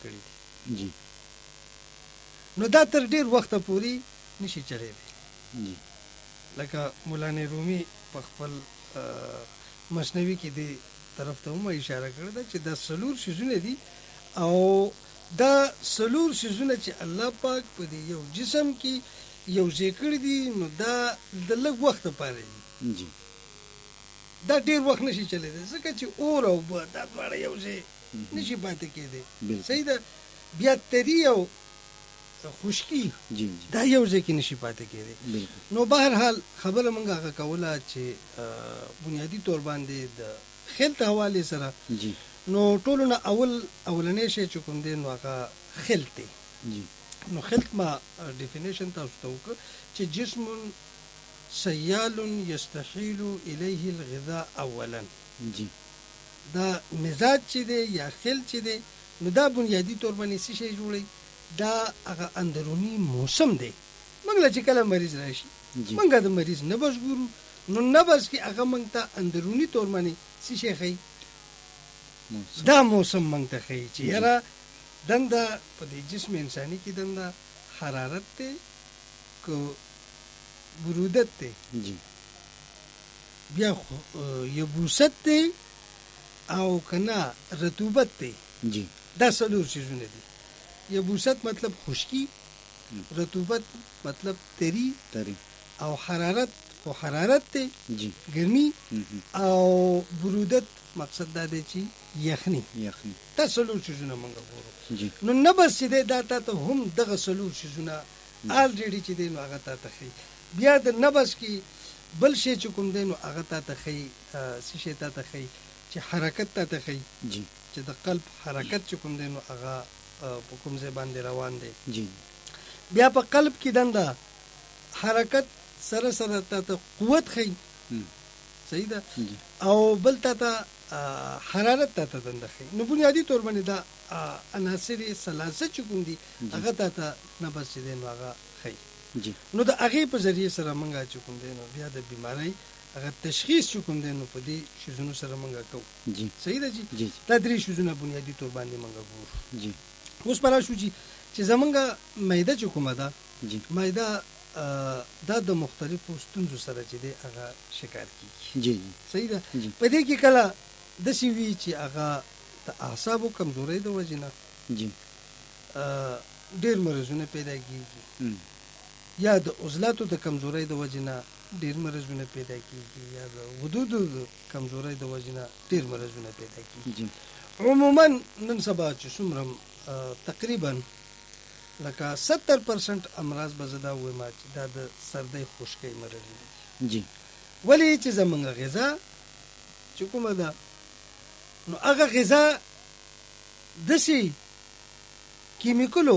کړي جی نو دا تر ډیر وخته پورې نشي چلیدلی. جی لکه مولانا رومي په خپل مثنوي کې دې طرف ته هم اشاره کړې ده چې دا څلور شیزونه دي او دا څلور شیزونه چې الله پاک په دې یو جسم کې یو ځای کړي دي نو دا د لږ وخت لپاره دي. جی دا ډیر وخت نشي چلیدلی ځکه چې اور او اوبه دا دواړه یو ځای نشي پاتې کېدی. صحیح ده. بیا تری او خشکی جی دا یو ځای کې نشي پاتې کېدی. نو بهرحال خبره موږ هغه کوله چې بنیادی طور باندې د خلط حواله سره جی نو ټولو نه اولنې شی چې کوم دی نو هغه خلط دی. جی نو خلط ما ډیفینیشن تاسو ته وکړه چې جسم سیال یستحیل الیه الغذاء اولا. جی دا مزاج چې دی یا خلط چې دی نو دا بنیادی طور باندې څه شی جوړي دا هغه اندرونی موسم دی. موږ چې کله مریض راشي موږ د مریض نبض ګورو نو نبض کې هغه موږ ته اندرونی طور باندې څه شی ښیي دا موسم موږ ته ښیي چې یاره دنده په دې جسم انساني کې دنده حرارت دی که برودت دی جی بیا یبوست دی او کنه رطوبت دی. جی دا څلور چیزونه دي. یبوست مطلب خشکی، رطوبت مطلب تری او حرارت خو حرارت دی جی ګرمي او برودت مقصد دا دی چې یخني. دا څلور چیزونه موږ ګورو. نو نبض چې دی دا ته هم دغه څلور چیزونه الریډي چې دی نو هغه ته ښیي. بیا د نبض کې بل شی چې کوم دی نو هغه ته ښیي څه شی ته ښیي چې حرکت ته ښیي جی چې د قلب حرکت چې کوم دی نو هغه په کوم ځای باندې روان دی. جی بیا په قلب کې دنده حرکت سره سره ته قوت ښیي. صحیح ده. او بل ته حرارت ته دنده ښیي. نو بنیادی طور باندې دا عناصر ثلاثه چې کوم دي هغه ته نبض چې دی نو هغه ښیي. نو د هغې په ذریعې سره موږ چې کوم دی نو بیا د بیمارۍ هغه تشخیص چې کوم دی نو په دې شیزونو سره موږ کوو. صحیح ده جی. دا درې شیزونه بنیادي طور باندې موږ ګورو. اوس به راشو چې زمونږ معده چې کومه ده معده دا د مختلفو ستونزو سره چې دی هغه شکار کېږي. صحیح ده. په دې کې کله داسې وي چې هغه د اعصابو کمزورۍ د وجې نه ډېر مرضونه پیدا کېږي یا د عضلاتو د کمزورۍ د وجې نه ډېر مرضونه پیدا کېږي یا د غدودو د کمزورۍ د وجې نه ډېر مرضونه پیدا کېږي. عموما نن سبا چې څومره تقریبا لکه 70% امراض به زه دا ووایم چې دا د سردۍ خشکۍ مرضونه دي. ولې چې زموږ غذا چې کومه ده نو هغه غذا داسې کیمیکلو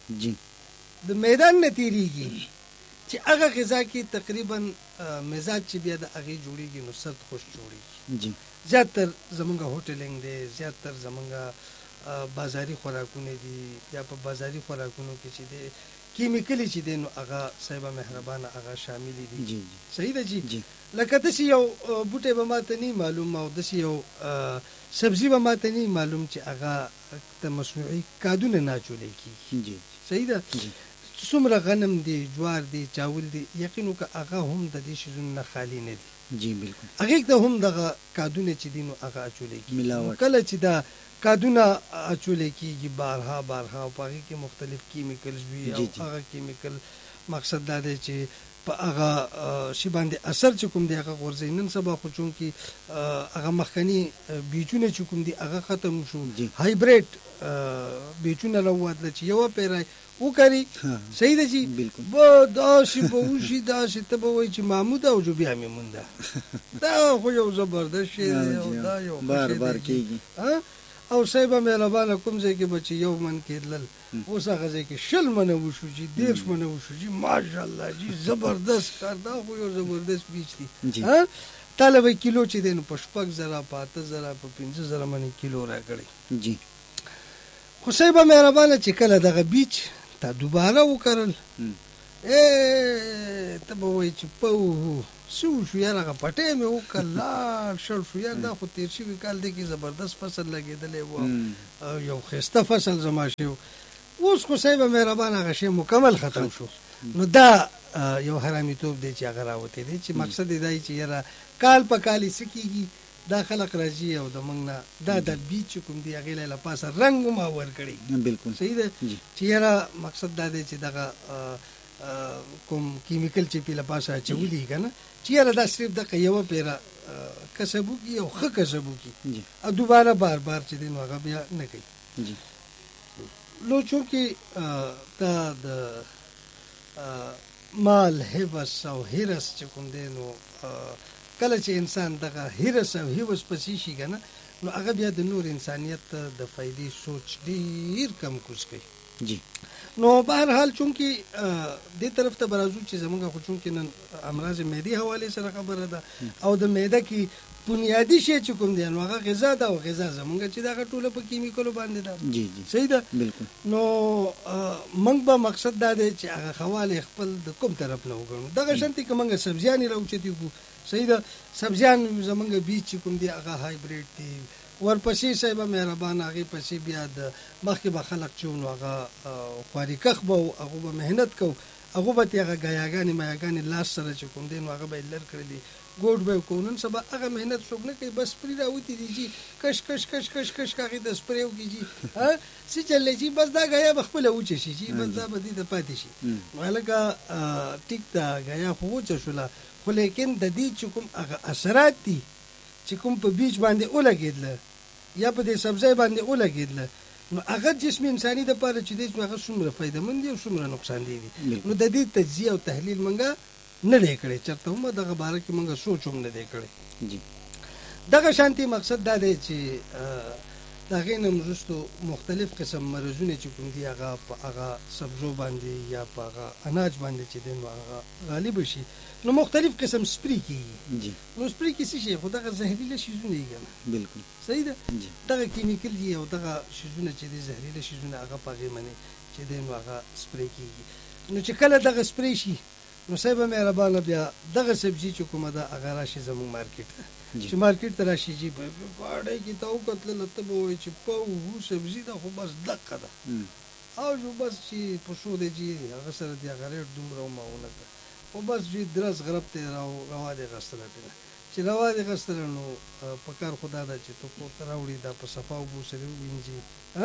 د میدان نه تېرېږي چې هغه غذا کې تقریبا مزاج چې بیا د هغې جوړېږي نو سرد خشک جوړېږي. زیاتر زمونږ هوټلینګ دی، زیاتر زمونږ بازاري خوراکونه دي یا په بازاري خوراکونو کې چې دی کیمیکلي چې دی نو هغه صاحبه مهربانه هغه شاملې دي. صحیح ده جی. لکه داسې یو بوټی به ماته نه معلوم او داسې یو سبزي به ماته نه معلوم چې هغه د مصنوعي کادونه نه اچولی کېږي. صحیح ده. څومره غنم دی، جوار دی، چاول دی، یقین وکړه هغه هم د دې شیزونو نه خالي نه دي. بالکل. هغې ته هم دغه کادونه چې دي نو هغه اچولی کېږي. کله چې دا کادونه اچولی کېږي بارها او په هغې کې مختلف کیمیکلز وي او هغه کیمیکل مقصد دا دی چې په هغه شي باندې اثر چې کوم دی هغه غورځوي. نن سبا خو چونکې هغه مخکني بیجونه چې کوم دي هغه ختم شو، هایبریډ بیجونه راووتله چې یوه پیری وکري. صحیح ده جی. به داسې به وشي داسې ته به وایي چې محمود او جو بیا مې مونده. دا خو یو زبردست شی دی او دا یو بار کېږي. او صاحبه مهربانه کوم ځای کې به چې یو من کېدلل اوس هغه ځای کې 20 منه وشو جي، 30 منه وشو جي. ماشاءالله جي زبردست کار. دا خو یو زبردست بیچ دی. تاله به کیلو چې دی نو په 6,000 په 8,000 په 15,000 منې کیلو راکړی. خو صاحبه مهربانه چې کله دغه بیچ تا دوباره وکرل ته به وایي چې پو سو شو یاره هغه پټی مې وکړ لاړ شړ شو یار دا خو تېر شوي کال دی کې زبردست فصل لګېدلی و او یو ښایسته فصل زما شوی اوس خو صاحب مهربان هغه شی مکمل ختم شو. نو دا یو حرامیتوب دی چې هغه راوتی دی چې مقصد یې دا چې یاره کال په کال یې څه کېږي دا خلق راځي او د موږ نه دا د بیج چې کوم دی هغې له له پاسه رنګ هم ورکړي. بالکل صحیح ده چې یاره مقصد دا دی چې دغه کوم کیمیکل چې پې له پاسه اچولي که نه چې یاره دا صرف دغه یوه پیره کسب وکړي او ښه کسب وکړي او دوباره بار بار چې دی نو هغه بیا نه کوي. نو چونکې دا د مال حفظ او حرس چې کوم دی نو کله چې انسان دغه حرس او حفظ پسې شي که نه نو هغه بیا د نور انسانیت د فایدې سوچ ډېر کم کوز کوي. جی نو بهرحال چونکې دې طرف ته به راځو چې زموږ خو چونکې نن امراض معدې حوالې سره خبره ده او د معده کې بنیادي شی چې کوم دی نو هغه غذا ده او غذا زمونږ چې دغه ټوله په کیمیکلو باندې ده. جی صحیح ده بالکل. نو موږ به مقصد دا دی چې هغه خواله خپل د کوم طرف نه وګڼو دغه شانتي که موږ سبزیانې راوچتي کړو. صحیح ده سبزیان زمونږ بیج چې کوم دی هغه هایبریډ دي ورپسې صاحب مهربان هغې پسې بیا د مخکې به خلق چې نو هغه خواري کښ به و هغو به محنت کو هغو به تې هغه ګیاګانې میاګانې لاس سره چې کوم دی نو هغه به یې لر کړلي ګوډ به یې کو نن سبا هغه محنت څوک نه کوي بس سپري راوتي دي جي کش کش کش کش کش هغې ته سپرې وکړي جي څه چللی جي بس دا ګیا به خپله وچه شي جي بس دا به دې ته پاتې شي. هلکه ټیک ده ګیا خو وچه شوله خو لیکن د دې چې کوم هغه اثرات دي چې کوم په بیج باندې ولګېدله یا په دې سبزی باندې ولګېدله نو هغه جسم انساني دپاره چې دی هغه څومره فایدهمند دي او څومره نقصان دي نو د دې تجزیه او تحلیل موږ نه دی کړی چېرته هم دغه باره کې موږ سوچ هم نه دی کړی. دغه شانتي مقصد دا دی چې د هغې نه وروستو مختلف قسم مرضونه چې کوم دي هغه په هغه سبزو باندې یا په هغه اناج باندې چې دی نو هغه غالبه شي نو مختلف قسم سپری کېږي. نو سپری کې څه شي خو دغه زهریله شیزونه یې که نه. بالکل صحیح ده دغه کیمیکل دي او دغه شیزونه چې دي زهریله شیزونه هغه په هغې باندې چې دی نو هغه سپری کېږي. نو چې کله دغه سپری شي نو صاحب مهربانه بیا دغه سبزي چې کومه ده هغه راشي زموږ مارکیټ ته چې مارکیټ ته راشي جي په ګاډۍ کې ته وکتله ته به وایې چې په سبزي ده خو بس دقه ده او جو بس چې په شو دی جي هغه سره د هغه ریټ دومره وماونه ده خو بس جي درس غرب ته روا دې غستله تېنه چې روا دې غستله نو په کار خو دا ده چې ته کور ته راوړي دا په صفا اوبو سره ووینځي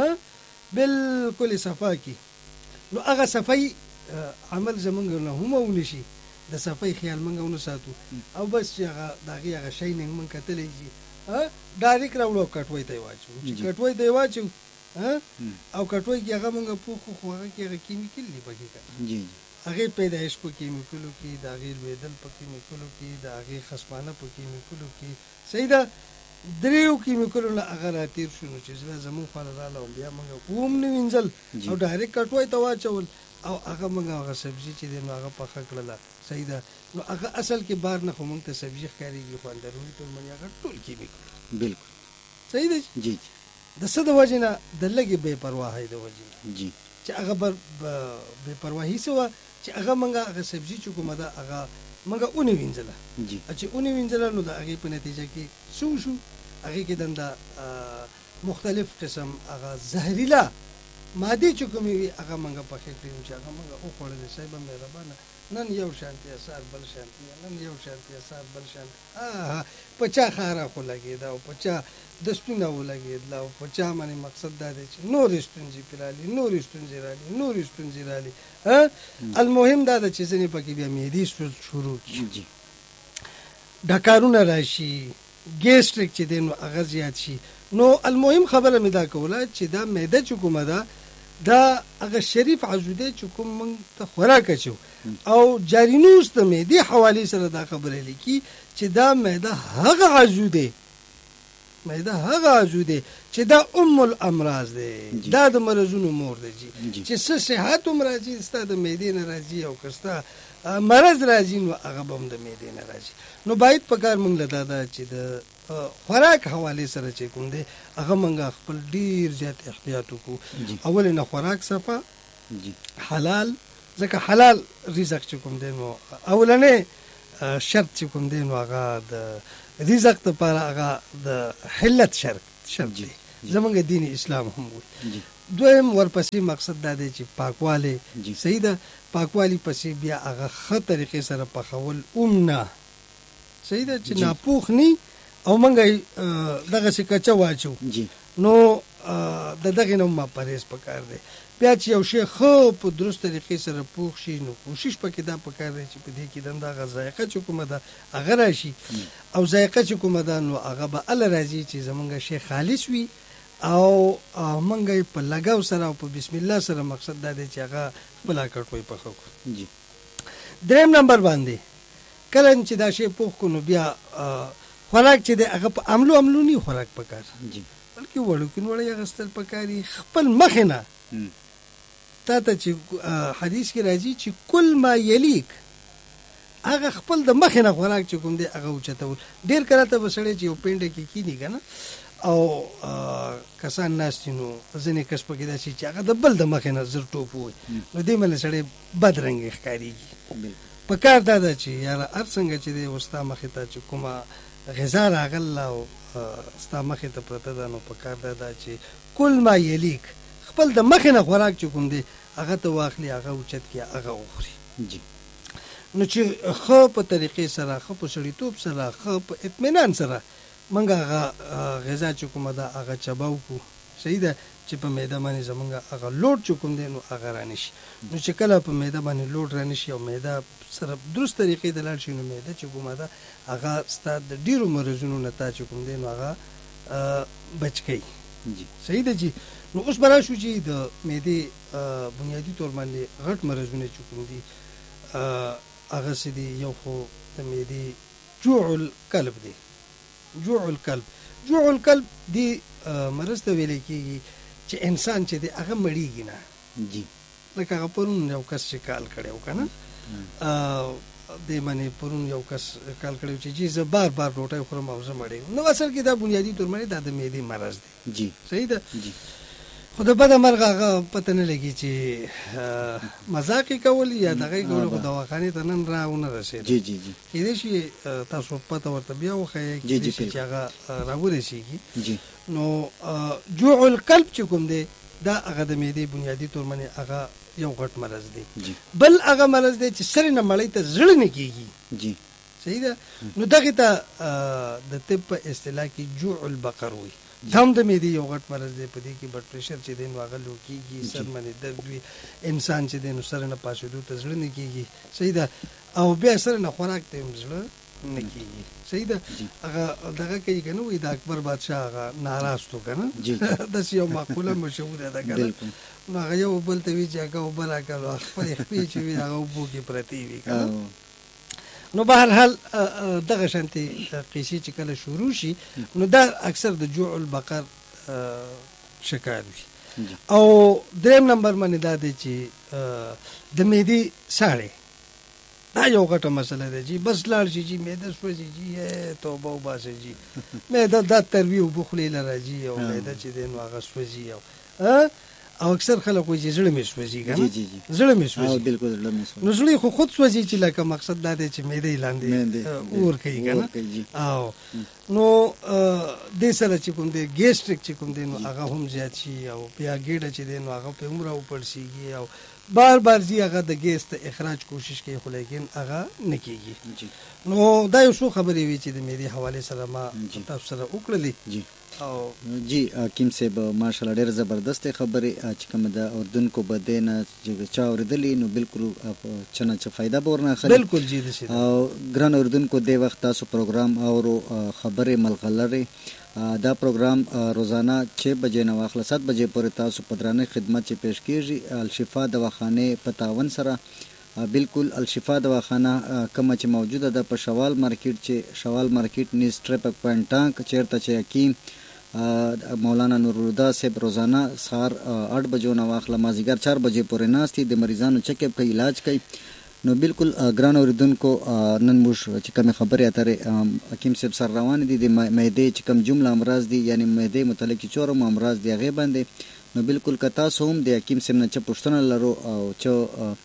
بالکل صفا کړي نو هغه صفایي عمل زمونږ نه هم ونشي د صفای خیال موږ ونه ساتو او بس چې هغه د هغې هغه شایننګ موږ کتلی شي ډایرکټ راوړو او کټوۍ ته یې واچوو چې کټوۍ ته یې واچوو او کټوۍ کې هغه موږ پوښو خو هغه کې هغه کیمیکل دي پکې که هغې پیدایش په کیمیکلو کې د هغې لوېدل په کیمیکلو کې د هغې خصمانه په کیمیکلو کې صحیح ده دریو کیمیکلو نه هغه راتېر شو نو چې زړه زموږ خواله راله او بیا موږ وم نه وینځل او ډایرکټ کټوۍ ته واچول او هغه موږ هغه سبزي چې دی نو هغه پخه کړله. صحیح ده نو هغه اصل کې بار نه خو موږ ته سبزي ښکارېږي خو اندروني ټول باندې هغه ټول کیمیکل. بالکل صحیح ده جی د څه د وجې نه د لږې بې پرواهۍ د وجې نه چې هغه بې پرواهي څه وه چې هغه موږ هغه سبزي چې کومه ده هغه موږ ونې وینځله چې ونې وینځله نو د هغې په نتیجه کې څه وشو هغې کې دنده مختلف قسم هغه زهریله مادې چې کومې وي هغه موږ پخې کړي چې هغه موږ وخوړلې صاحبه مهربانه نن یو شانتي اثار بل شانتي نن یو شانتي اثار بل شانتي په چا خاره خو لګېده او په چا دستونه ولګېدله او په چا باندې مقصد دا دی چې نورې ستونزې پرې رالي نورې ستونزې رالي نورې ستونزې رالي المهم دا ده چې ځینې پکې بیا معدې شروع کړي ډکارونه راشي ګیسټریک چې دی نو هغه زیات شي. نو المهم خبره مې دا کوله چې دا معده چې کومه ده دا هغه شریف عضو دی چې کوم موږ ته خوراک اچو او جارینوس د معدې حوالې سره دا خبره لیکي چې دا معده هغه عضو دی چې دا الامراض دی دا د مرضونو مور دی چې څه صحت هم راځي ستا د معدې نه راځي او که ستا مرض راځي نو هغه به هم د معدې نه راځي. نو باید په کار موږ له دا ده چې د خوراک حوالې سره چې کوم دی هغه موږ خپل ډېر زیات احتیاط وکړو. اول نه خوراک صفا حلال ځکه حلال رزق چې کوم دی نو اولنې شرط چې کوم دی نو هغه د رزق لپاره هغه د حلت شرط دی زمونږ دین اسلام هم وایي. دویم ورپسې مقصد دا دی چې پاکوالی صحیح ده، پاکوالی پسې بیا هغه ښه طریقې سره پخول نه صحیح ده چې ناپوخ نی او منګه دغسې کچه واچو نو د دغې نه ما پرهیز پکار دی. بیا چې یو شی ښه په درست طریقې سره پوخ شي نو کوشش پکې دا پکار دی چې په دې کې دغه ذایقه چې کومه ده هغه راشي او ذایقه چې کومه ده نو هغه به هله راځي چې زمونږ شی خالص وي او منګه یې په لګاو سره او په بسم الله سره مقصد دا دی چې هغه خپله کټوۍ پخه کړو. دریم نمبر باندې کله چې دا شی پوخ کړو نو بیا خوراک چې دی هغه په عملو نه خوراک پکار بلکې وړوکین وړی اخیستل پکار دي خپل مخې نه تا ته چې حدیث کې راځي چې کل ما یلیک هغه خپل د مخې نه خوراک چې کوم دی هغه اوچتول. ډېر کله ته به سړی چې یو پینډه کې کیني که نه او کسان ناست نو ځینې کس پکې داسې چې هغه د بل د مخې نه زر ټوپ ووایي نو دې باندې سړی بدرنګې ښکارېږي. په کار دا ده چې یاره هر څنګه چې دی اوس ستا مخې ته چې کومه غذا راغله او ستا مخې ته پرته ده نو په کار دا ده چې کل ما یلیک خپل د مخې نه خوراک چې کوم دی هغه ته واخلي هغه اوچت کړي هغه وخوري. نو چې ښه په طریقې سره ښه په سړیتوب سره ښه په اطمینان سره موږ هغه غذا چې کومه ده هغه چبه وکړو صحیح ده چې په معده باندې زمونږ هغه لوډ چې کوم دی نو هغه رانشي. نو چې کله په معده باندې لوډ رانشي او معده سره درست طریقې د لاړ شي نو معده چې کومه ده هغه ستا د ډېرو مرضونو نه تا چې کوم دی نو هغه بچ کوي صحیح ده. جی نو اوس به راشو چې د معدې بنیادي طور باندې غټ مرضونه چې کوم دي هغه څه دي. یو خو د معدې جوع القلب دی. جوع القلب دی مرض ته ویلی کېږي چې انسان چې دی هغه مړیږي نه لکه هغه پرون یو کس چې کال کړی و که نه دې باندې پرون یو کس کال کړی و چې جی زه بار بار ډوډۍ خورم او زه مړیږم. نو اصل کې دا بنیادي طور باندې دا د معدې مرض دی صحیح ده. خو د بده مرغه هغه پته نه لګي چې مذاق یې کول یا دغه یې کول خو دواخانې ته نن را ونه رسېدل کېدای شي تاسو پته ورته بیا وښیئ کېدای شي چې هغه راورسېږي. نو جوع القلب چې کوم دی دا هغه د معدې بنیادي طور باندې هغه یو غټ مرض دی. بل هغه مرض دی چې سرې نه مړی ته زړه نه کېږي صحیح ده. نو دغې ته د طب په اصطلاح کې جوع البقر وي. هم د معدې یو غټ مرض دی. په دې کې بلډ پریشر چې دی نو هغه لو کېږي سر باندې درد وي انسان چې دی نو سره نه پاسېدو ته زړه نه کېږي صحیح ده. او بیا سره نه خوراک ته هم زړه نه کېږي صحیح ده. هغه دغه کوي که نه وایي د اکبر بادشاه هغه ناراست و که نه داسې یو مقوله مشهوره ده که نه نو هغه یو بل ته وي چې هغه اوبه راکړه خپلې خپې چې وي هغه اوبو کې پرتې وي که نه. نو به هر حال دغه شانتې قیسې چې کله شروع شي نو دا اکثر د جوع البقر شکار وي. او دریم نمبر باندې دا دی چې د معدې ساړې دا یو غټه مسله ده جی بس لاړ شي جی معده سوځي جی توبه وباسئ جی معده دا تروي اوبه خولې له راځي او معده چې دی نو هغه سوځي او اکثر خلک وایي چې زړه مې سوځي که نه زړه مې سوځي نو زړه خو خود سوځي چې لکه مقصد دا دی چې معده یې لاندې اور کوي که نه او نو دې سره چې کوم دی ګیسټریک چې کوم دی نو هغه هم زیات شي او بیا ګېډه چې دی نو هغه په هم راوپړسېږي او بار بار ځي هغه د ګیس ته اخراج کوشش کوي خو لیکن هغه نه کېږي. نو دا یو څو خبرې وي چې د معدې حوالې سره ما تاسو سره وکړلې. جی حکیم صاحب ماشاءالله ډېر زبردست خبرې چې کومه د اردوونکو به دې نه چې چا اورېدلې نو بالکل څه نه څه فایده به ورنه اخلي بالکل جی او ګران اردوونکو دې وخت تاسو پروګرام اورو خبرې ملغلرې دا پروګرام روزانه 6 بجې نه واخله 7 بجې پورې تاسو په درانه خدمت چې پیش کیږي الشفا دواخانه په تعاون سره بالکل الشفا دواخانه کومه چې موجوده ده په شوال مارکیټ چې شوال مارکیټ نیز ټریپک پوینټ ټانک چیرته چې حکیم مولانا نورالهدی صاحب روزانه سهار 8 بجو نه واخله مازیګر 4 بجې پورې ناستي د مریضانو چیک اپ کوي علاج کوي. نو بالکل ګران اوریدونکو نن موږ چې کومې خبرې اترې حکیم صاحب سره روانې دي د معدې چې کوم جمله امراض دي یعنی معدې متعلق چې څومره امراض دي هغې باندې نو بالکل که تاسو هم د حکیم صاحب نه څه پوښتنه لرو او څه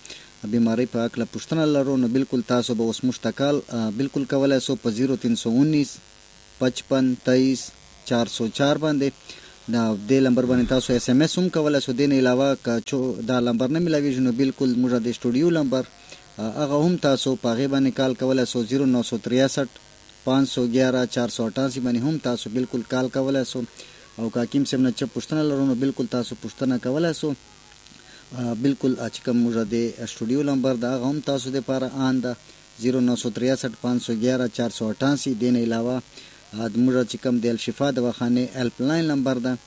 بیماری په اړه پوښتنه لرو نو بالکل تاسو به اوس مشتکل بالکل کولای شو په 0319 55 23 404 باندې دا د نمبر باندې تاسو اس ام اس هم کولای شو. دین علاوه که دا نمبر نه ملاویږي نو بالکل موږ د سټوډیو نمبر هغه هم تاسو په غي باندې کال کولای شو 0963 511 488 باندې هم تاسو بالکل کال کولای شو. او که حکیم صاحب نه چا پوښتنه لرو نو بالکل تاسو پوښتنه کولای شو. بالکل چې کوم موږ د سټوډیو نمبر دا هم تاسو د لپاره آن ده 0963 511 488. دین علاوه موږ چې کوم د الشفا دواخانه هیلپ لاین نمبر ده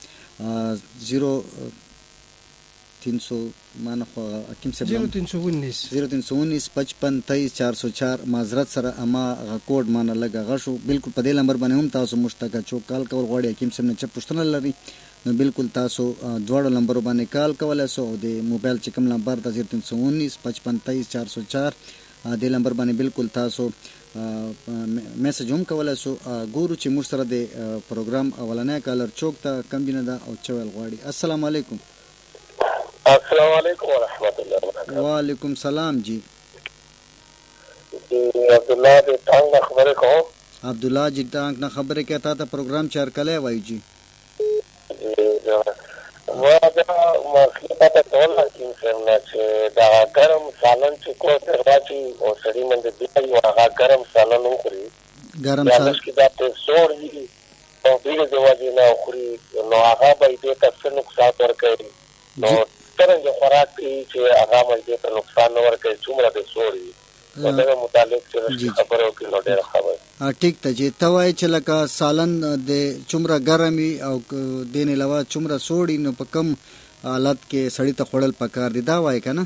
0300 مانه خو حکیم صاحب 0319 55 23 404 معذرت سره اما کوډ مانه لګا غشو. بالکل په دې نمبر باندې هم تاسو مشتاق چو کال کول غواړي حکیم صاحب نه چا پوښتنه لري نو بالکل تاسو دواړو نمبر باندې کال کولای شو. او د موبایل چې کوم نمبر ده 0319 55 23 404 د نمبر باندې بالکل تاسو میسج هم کولای شو. ګورو چې موږ سره د پروګرام اولنۍ کالر چوک ته کم بینه ده او چویل غواړي. السلام علیکم. السلام علیکم ورحمۃ اللہ وبرکاتہ. وعلیکم السلام جی. عبداللہ د ټانګ نه خبرې کوم. عبدالله جی ټانګ نه خبرې کوي. تاسو پروګرام چار کله وایي جی؟ ما دا مخکې پته کوله چې دا ګرم سالن چې کو درواچي او سړی من دې دی هغه ګرم سالن خوري. ګرم سالن کې دا په سور دي او دې د وځي نه خوري نو هغه به دې ته نقصان ورکړي. نو څنګه خوراک چې هغه باندې ته نقصان ورکړي څومره دې سوري دا متعلق چې خبرو کې نو ډېر خبر. ټیک ته چې ته وایي چې لکه سالن د څومره ګرمي او دین علاوه څومره سوړي نو په کم حالت کې سړی ته خوړل پکار دي دا وایي که نه؟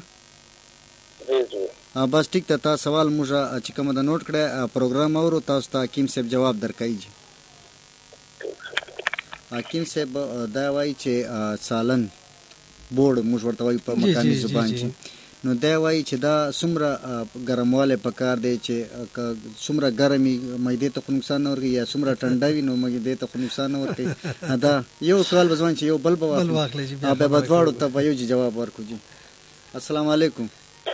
بس ټیک ته تا سوال موږ چې کومه د نوٹ کړی پروګرام اورو تاسو ته حکیم صاحب جواب درکوي. حکیم صاحب دا وایي چې سالن بوړ موږ ورته وایو په مکاني زبان چې نو دا وایي چې دا څومره ګرموالی پکار دی چې څومره ګرمي معدې ته خو نقصان نه ورکوي یا څومره ټنډه وي نو معدې ته خو نقصان نه ورکوي. دا یو سوال به ځوان چې یو بل به واخلي بیا به دواړو ته به یو جواب ورکړو. جی السلام علیکم.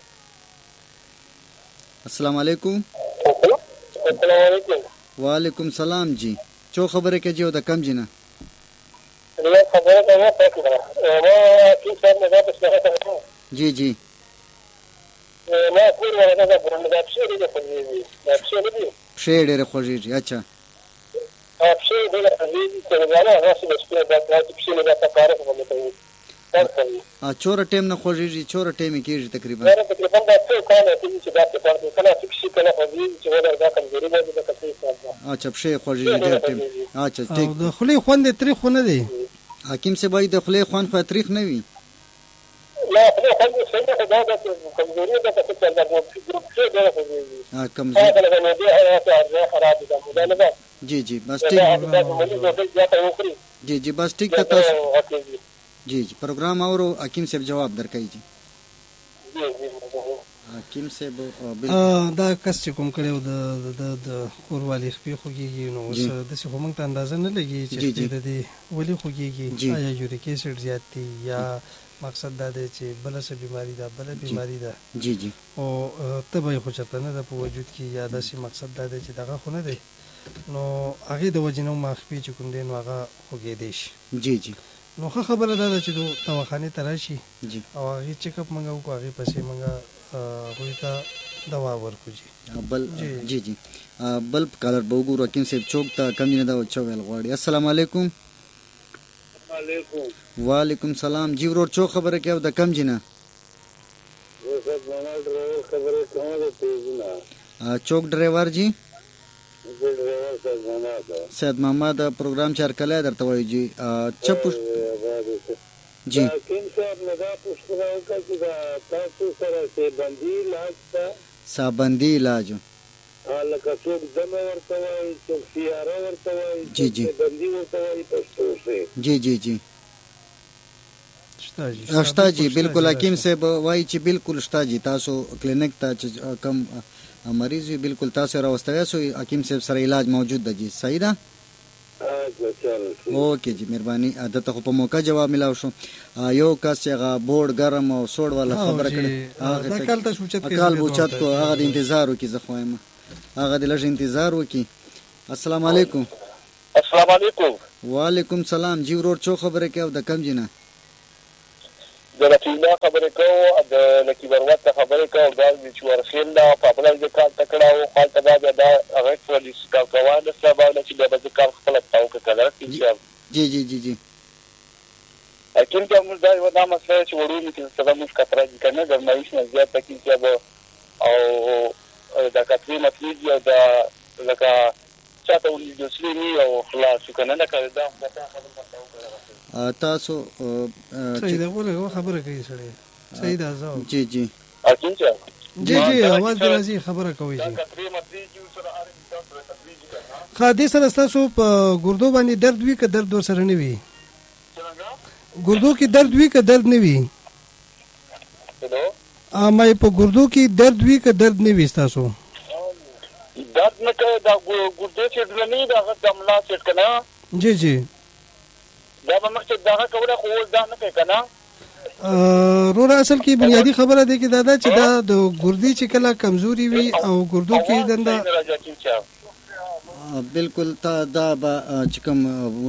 السلام علیکم. السلام علیکم. وعلیکم السلام جی. چو خبرې کوي او د کم جی نه خبره کوي ما کی صاحب نه دا پښتنه جی جی ما کور ورته دا برنده دا پښې دې خوږي دا پښې ډېرې خوږېږي. اچھا پښې ډېرې خوږېږي چې نه راسي د شپې دا پښې نه دا کار کوي چوره ټیم نه خوږېږي چوره ټیم یې کېږي تقریبا دا څو کاله چې دا څه کله پښې کله خوږېږي چې ولا دا کمزوري باندې دا کڅې. اچھا پښې خوږېږي ډېر ټیم. اچھا ټیک. د خولې خوند یې تریخ خو نه دی حکیم صاحب وایي د خولې خوند خو تریخ نه وي. لا خولې خوند یې څنګه دا کمزوري ده که څه دا پښې ډېره خوږېږي کمزوري خراب ده. جی جی بس ټیک. جی جی بس ټیک ته تاسو جی جی پروګرام اورو حکیم صاحب جواب درکوي. جی حکیم صاحب دا کس چې کوم کړی و د کوروالي خپې خوږېږي نو اوس داسې خو موږ ته اندازه نه لګي چې د دې ولې خوږېږي آیا یوریک ایسډ زیات دی یا مقصد دا دی چې بله څه بیماري ده بله بیماري ده. جی جی او تبه یې خو چېرته نه ده په وجود کې یا داسې مقصد دا دی چې دغه خو نه دی نو هغې د وجې نه هم خپې چې کوم دی نو هغه خوږېدی شي. جی جی نو ښه خبره دا ده چې دواخانې ته راشي جی او هغې چیک اپ موږ وکړو هغې پسې موږ هغوی ته دوا ورکړو. جی بل جی جی بل کالر به وګورو حکیم صاحب چوک ته کم نه دا چویل غواړي. السلام علیکم. وعلیکم السلام. جی ورور چو خبره کوي او د کم جنه چوک ډرایور جی سید محمد پروګرام چار کله درته وایي. جی چپ جی سابندی علاج لکه څوک دمه ورته وایي څوک سیاره ورته وایي جی جی بندي ورته وایي پښتو کې. جی جی جی شته جی بالکل حکیم صاحب وایي چې بالکل شته جی. تاسو کلینیک ته چې کم مریض وي بالکل تاسو راوستلی سو حکیم صاحب سره علاج موجود ده. جی صحیح ده. اوکې جی مهرباني دته خو په موقع جواب ملاو شو یو کس چې هغه بورډ ګرم او سوړ والا خبره کړه هغه کال ته سوچت کې کال بوچت کو هغه د انتظار وکي زه خوایم هغه د لږ انتظار وکي السلام علیکم السلام علیکم وعلیکم سلام جی ورور چو خبره کوي د کم جنا د رتینا خبره کوي د لکی بروت خبره کوي دا چې ورخیل دا په بل ځای کار تکړه او خپل تبا دا هغه پولیس کا کوانه سبا چې د ځکار خپل تاو کړه جی جی جی جی اكيد کوم دا یو دا مسله چې ورونی کې سبا مش کتره دي کنه د مایش نه زیات پکې چې او دا کتري مطلب یو دا لکه چاته ولې د سليمي او خلاص کنه نه کړه دا تاسو صحیح ده وله خبره کوي سړی صحیح ده زو جی جی اكيد جی جی اواز درازي خبره کوي جی خاطی سره تاسو په ګردو باندې درد وی که درد ور سره نه وی ګردو کې درد وی که درد نه وی مې په ګردو کې درد وی که درد نه وی تاسو درد نه کوي دا ګردو چې درنی دا دملا چې کنه جی جی دا به مخکې دا کوله خو دا نه کوي کنه رور اصل کې بنیادی خبره ده کې دا چې دا د ګردی چې کله کمزوري وي او ګردو کې دنده بالکل تا دا به چې کوم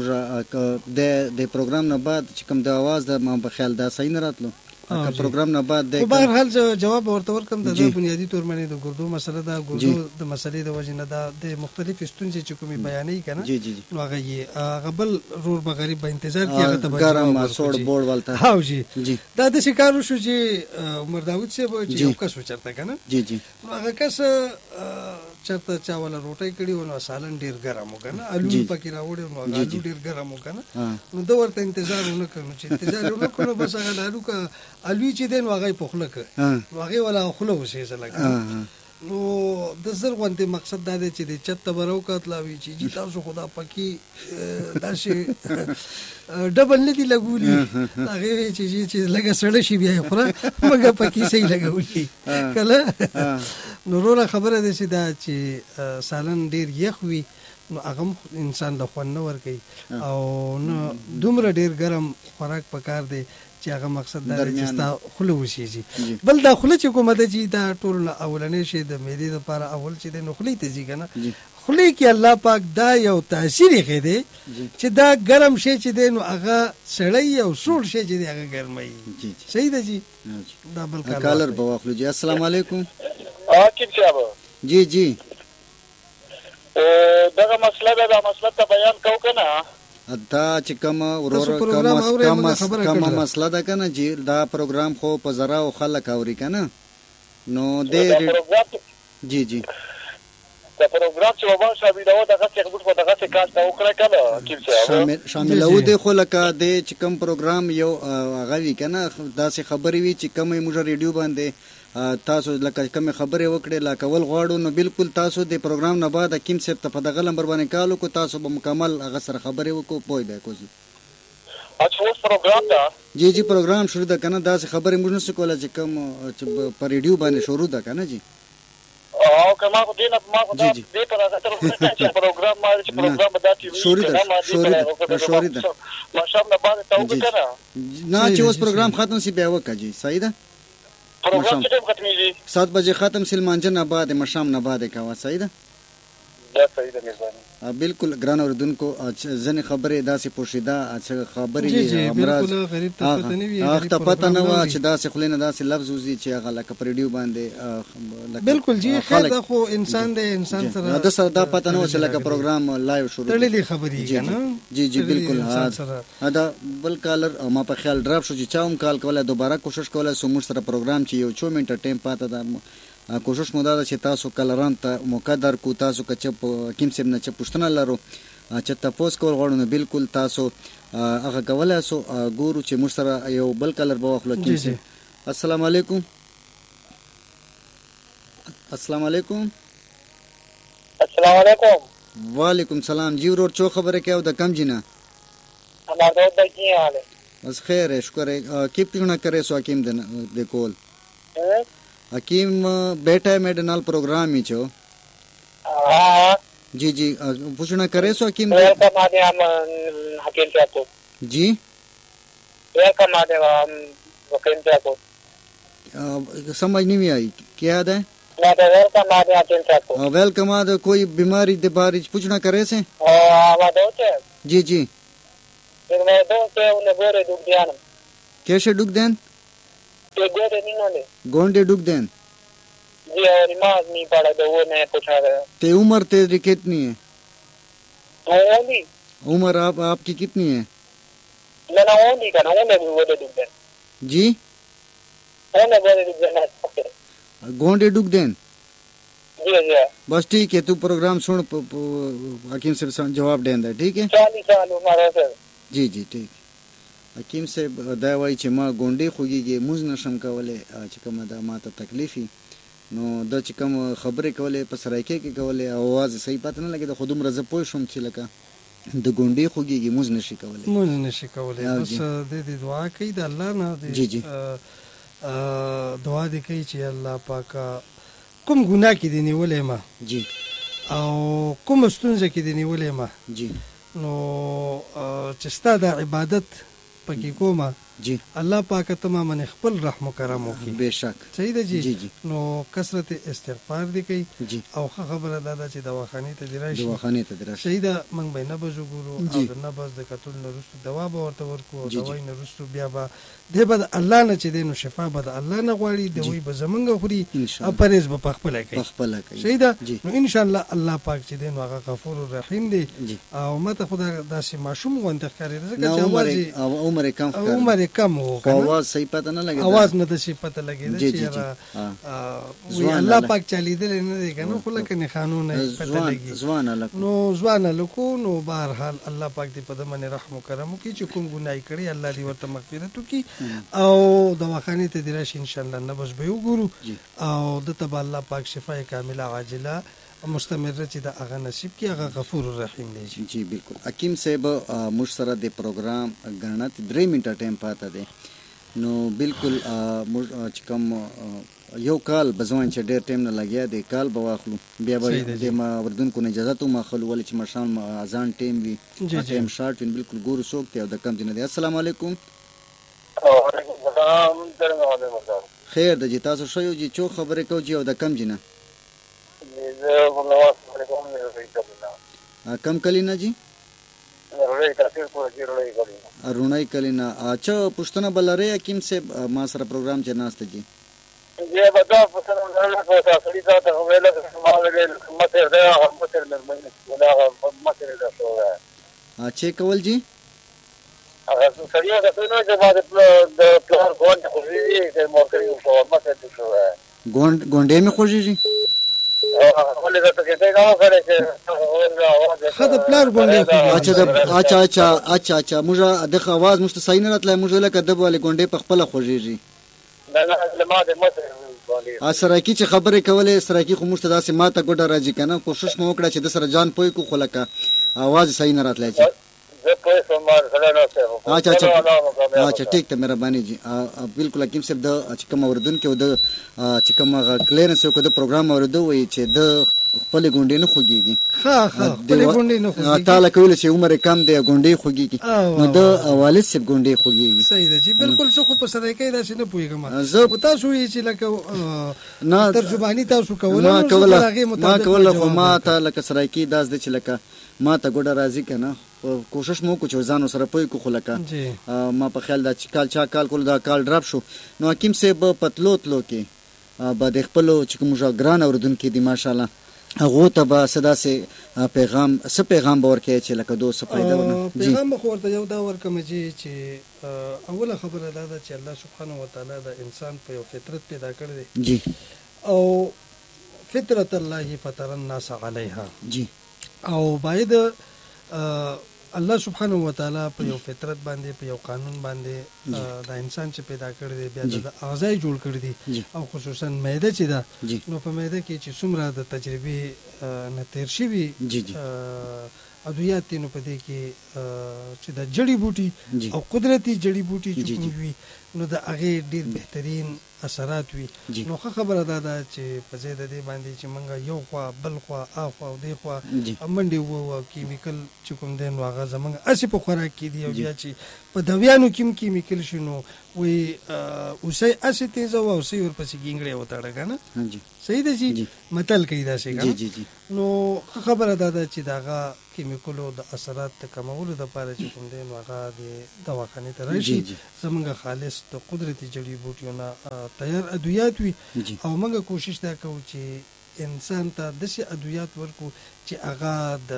د پروګرام نه بعد چې کوم د आवाज د ما په خیال دا صحیح نه راتلو که پروګرام نه بعد په هر حال جواب ورته ورکم د بنیادی تور باندې د ګردو مسله دا ګردو د مسلې د وجه نه دا د مختلف ستونزې چې کومي بیانې کنه جی جی نو هغه یې غبل رور بغریب به انتظار کې هغه ته ګرم سوړ بورډ ولته هاو جی دا د شکارو شو چې عمر داوود صاحب چې یو کس وچرته کنه جی جی هغه کس چرته چاوله روټي کړي ونه سالن ډیر ګرم وکنه الو پکې راوړي نو هغه ډیر ګرم وکنه نو دا ورته انتظار ونه کړو چې انتظار ونه کړو بس هغه الو کا الوی چې دین واغې پخله ک واغې ولا خله وشي زلګ نو د زر غونډه مقصد دا دی چې د چت برو کتلاوي چې تاسو خدا پکې داسې ډبل نه دی لګولي هغه چې لګه سړی شي بیا خو مګه پکې صحیح لګولي کله نو خبره ده چې دا چې سالن ډیر یخ وي نو هغه انسان د خوان نه ور کوي او نو دومره ډیر ګرم خوراک پکار دی چې هغه مقصد دا چې تا خله وشي بل دا خله چې کومه ده چې دا ټول اولنې شي د معدې لپاره اول چې د نخلي ته ځي کنه خله کې الله پاک دا یو تاثیر یې دی چې دا ګرم شي چې دی نو هغه سړی او سوړ شي چې دی هغه ګرمي صحیح ده جی دا بل کالر په واخلو جی السلام علیکم اکید صاحب جی جی دغه مسله دا مسله ته بیان کو کنه دا چې کوم ورور کوم مسله ده کنه چې دا پروګرام خو په زرا او خلک اوري کنه نو د جی جی دا پروګرام چې وبا شابه دا دغه څه خبر په دغه څه کار تا وکړه کنه کیږي شامل او د خو لکه د چې کوم پروګرام یو هغه وی کنه دا څه خبري وی چې کوم موږ ریډیو باندې تاسو لکه کوم خبره وکړه لا کول غواړو نو بالکل تاسو د پروګرام نه بعد حکیم صاحب ته په دغه لمبر باندې کالو کو تاسو به مکمل هغه سره خبره وکړو پوي به کوزي اچھا اوس پروګرام دا جی جی پروګرام شروع ده کنه دا خبره موږ نس کوله چې کوم په ریډیو باندې شروع ده کنه جی او کما کو دینه ما کو دا دې پر هغه تر چې پروګرام ما چې پروګرام دا چې شروع ده ماشام نه بعد تاو کنه نه چې اوس پروګرام ختم سی بیا وکړه جی صحیح ده پروګرام چې ختمېږي 7 بجې ختم سلمانجن نه بعد مشام نه بعد کا صحیح ده دا صحیح ده مهرباني بالکل ګران اوردونکو ځنې خبرې داسې پوښیدا چې خبرې امراض غریب ته پته نه وي هغه ته پته نه و چې داسې خلینو داسې لفظ وزي چې هغه لکه پریډیو باندې بالکل جی خیر دا خو انسان دی انسان سره دا سره دا پته نه و چې لکه پروګرام لایو شروع تړلې خبرې کنه جی جی بالکل دا بل کالر ما په خیال ډراپ شو چې چاوم کال کوله دوباره کوشش کوله سو موږ سره پروګرام چې یو 2 منټه ټایم پاته ده کوشش مو دا چې تاسو کلران ته موقع درکو تاسو که چې کیم سیم نه چې پښتنه لرو چې تاسو کول غواړئ نو بالکل تاسو هغه کولای سو ګورو چې موږ سره یو بل کلر به واخلو کیم سیم السلام علیکم السلام علیکم السلام علیکم وعلیکم سلام جی ورور چو خبره کیو د کم جنا हमारा तो की हाल है बस खैर है शुक्र है कीप क्यों ना करे सो हकीम दे कॉल हकीम बेटा है मेरे नाल प्रोग्राम ही छो हां जी जी पूछना करे सो हकीम वेल का मादे हम हकीम से को जी वेल का मादे हम हकीम से को समझ नहीं आई क्या है मादे वेल का मादे हकीम से को वेलकम आ कोई बीमारी दे बारे पूछना करे से मादे होते जी जी मैं दो से उन्हें गोरे दुख दिया ना कैसे डुक देन ते गोरे नहीं होने गोंडे डुक देन जी और नमाज नहीं पढ़ा तो वो मैं पूछा रहा ते उम्र तेरी कितनी है ओनली उम्र आपकी कितनी है ना ओनली का ना ओने भी गोरे दुख देन जी ओने गोरे दुख देन गोंडे डुक देन जी जी बस ठीक है तू प्रोग्राम सुन हकीम से जवाब देंदा ठीक है 40 साल उम्र है जी जी ठीक हकीम से دا وای چې ما ګونډې خوږیږي موږ نشم کولای چې کوم دا ماته تکلیفي نو د چې کوم خبرې کولې په سرایکې کې کولې اواز صحیح پته نه لګي د خودم رزه پوه شوم چې لکه د ګونډې خوږیږي موږ نشي کولای بس د دې دعا کوي د الله نه جی جی دعا دې کوي چې الله پاک کوم ګناه کې دی نیولې ما جی او کوم ستونزه کې دی نیولې ما جی نو چې ستا د عبادت پکې کومه جی الله پاک تماما خپل رحم و کرم وکړي بشک صحیح ده جی جی نو کثرت استغفار دی کوي جی او خبره دا چې دواخانه ته دی راشي دواخانه ته درشه صحیح ده موږ به نه بزو ګورو او د نبض د کتل نه رسو دوا به ورته ورکو او دوای نه رسو بیا به دی به الله نه چې دینو شفا به الله نه غواړي دوی به زمونږ خوري او پرهیز به پخپل کوي صحیح ده نو ان شاء الله الله پاک چې دینو هغه غفور الرحیم دی او مته خدای داسې معصوم غونډه ښکاري ځکه چې عمر کم وو आवाज صحیح پته نه لګي आवाज نه د شي پته لګي چې وی الله پاک چالي دل نه دی کنه خو لکه نه قانون پته لګي ځوان لکو نو بهر حال الله پاک دې په دمن رحم و کرم وکړي چې کوم ګناي کړی الله دې ورته مغفرت وکړي او دواخانه ته دی راشي ان شاء الله نه بس به وګورو او د تبا الله پاک شفای کامله عاجله مستمره چې د هغه نصیب کې هغه غفور الرحیم دی جی بالکل حکیم صاحب مشترک د پروګرام غنات 3 منټه ټایم پاته دی نو بالکل چې کوم یو کال بزوان چې ډېر ټایم نه لګیا دی کال به واخلو بیا به د ما وردونکو نه اجازه ته ما خلو ول چې مشان اذان ټایم وي ټایم شارټ وین بالکل ګورو څوک ته د کم دینه دی السلام علیکم وعلیکم السلام خیر د جی تاسو شو یو جی چو خبره کو جی او د کم جنہ کم کلینا جی رونای کلینا اچھا پښتنه بلاره حکیم سے ما سره پروګرام چرناست جی یہ بتا پښتنه بلاره کو سړی ذات ویل ما ویل مته دا مته مرمن ولا مته دا شو اچھا کول جی هغه سړی دا څنګه چې بعد د پلان کوون خو دې د مورکري په مته شو ګونډې می خوږی جی خد پلار ګونډې اچھا موږ د आवाज مست صحیح نه راتله موږ لکه د بوله ګونډې په خپل خوږیږي سراکی چې خبرې کولې سراکی خو موږ ته داسې ماته ګډه راځي کنه کوشش مو وکړه چې د سره جان پوي کو خلکه आवाज صحیح نه راتله جی اچھا ٹھیک ته مهرباني جی بالکل حکیم صاحب د چې کوم اوردون کې د چې کوم کلینس یو د پروګرام اوردو وي چې د خپل ګونډې نه خوږيږي خپل ګونډې نه خوږيږي تعالی کول چې عمر کم دی ګونډې خوږيږي نو د والد صاحب ګونډې خوږيږي صحیح ده جی بالکل څه خو په سره کې داسې نه پويګم زه تاسو یې چې لکه نه ترجمانی تاسو کوله ما کوله خو ما ته لکه سره کې داس د چې لکه ما ته ګډه راځي کنه کوشش مو کو چې ځانو سره پوي کو خلکه ما په خیال دا چې کال کول دا کال ډراپ شو نو حکیم صاحب پتلو کې به د خپل چې کوم ګران اوردون کې دی ماشاءالله هغه ته به صدا سي پیغام باور کې چې لکه دوه څه فائدہ ونه پیغام خو ورته یو دا ورکم چې اوله خبره دا ده چې الله سبحانه و تعالی د انسان په یو فطرت پیدا کړی دی جی او فطرت الله فطر الناس علیها جی او باید الله سبحانه و تعالی په یو فطرت باندې په یو قانون باندې دا انسان چې پیدا کړی دی بیا د اعضاء جوړ کړی دي او خصوصا معده چې ده نو په معده کې چې څومره د تجربه نه تیر شوي ادویات نو په دې کې چې د جړی بوټي او قدرتي جړی بوټي چې کوم وي نو د هغې ډېر بهترین اثرات وي. نو ښه خبره دا ده چې په ځای د دې باندې چې موږ یو خوا بل خوا اخوا او دې خوا منډې ووهو او کیمیکل چې کوم دی نو هغه زموږ هسې په خوراک کې دي او بیا چې په دویانو کې هم کیمیکل شي نو وایي اوسۍ هسې تیزه وه اوسۍ ورپسې ګینګړې وتړه که نه صحیح ده چې متل کوي داسې که نو ښه خبره دا ده چې د هغه کیمیکلو د اثرات د کمولو دپاره چې کوم دی نو هغه د دواخانې ته راشي زموږ خالص د قدرتي جړي بوټیو نه تیار ادویات وي او موږ کوشش دا کوو چې انسان ته داسې ادویات ورکو چې هغه د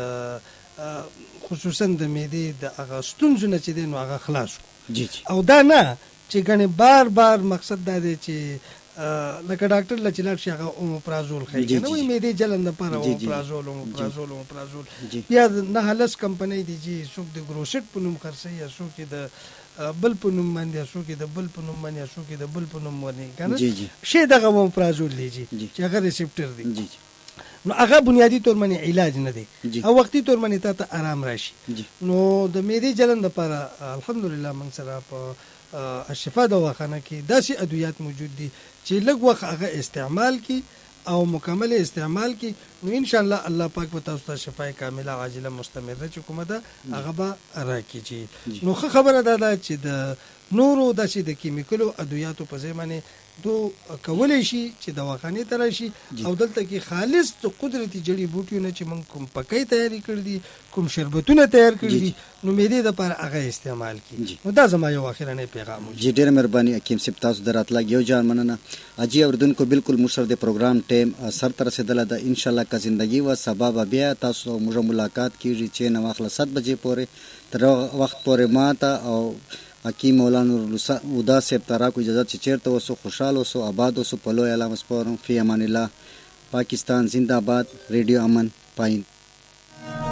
خصوصا د معدې د هغه ستونزو نه چې دی نو هغه خلاص کړو او دا نه چې ګڼې بار بار مقصد دا دی چې لکه ډاکټر له چې لاړ شي هغه اوموپرازول ښایي که نه وایي معدې جلن دپاره اوموپرازول بیا نه لس کمپنۍ دي چې څوک د ګروسټ په نوم خرڅوي یا څوک یې د بل په نوم باندې یا څوک یې د بل په نوم باندې یا څوک یې د بل په نوم باندې که نه شی دغه اوموپرازول دی چې هغه ریسپټر دی نو هغه بنیادي طور باندې علاج نه دی او وختي طور باندې تا ته آرام راشي نو د معدې جلن دپاره الحمدلله موږ سره په الشفا دواخانه کې داسې ادویات موجود دي چې لږ وخت هغه استعمال کی او مکمل استعمال کی نو ان شاء الله الله پاک به تاسو ته شفای کامله عاجله مستمره چې کومه ده هغه به راکړي. نو ښه خبره ده چې د نورو داسې د کیمیکلو ادویاتو په ځای باندې دو کولی شي چې دواخانې ته راشي او دلته کې خالص د قدرتي جړي بوټیو نه چې موږ کوم پکۍ تیاری کړي دي کوم شربتونه تیار کړي دي نو معدې دپاره هغه استعمال کړي. نو دا زما یو اخرنی پیغام و. جی ډېره مهرباني حکیم صاحب تاسو د راتلګ یو جان مننه. اجي اوردونکو بالکل موږ سره د پروګرام ټیم سر ته رسېدلی ده. انشاءالله که زندګي وه سبا به بیا تاسو موږ ملاقات کېږي چې نه واخله 7 بجې پورې تر وخت پورې ما ته او حکیم مولانا ودا صاحب ته راکو اجازه چې چیرته اوسو خوشحال اوسو آباد اوسو په لوی الله مسپارم. فی امان الله. پاکستان زنده باد. ریډیو امن پاین.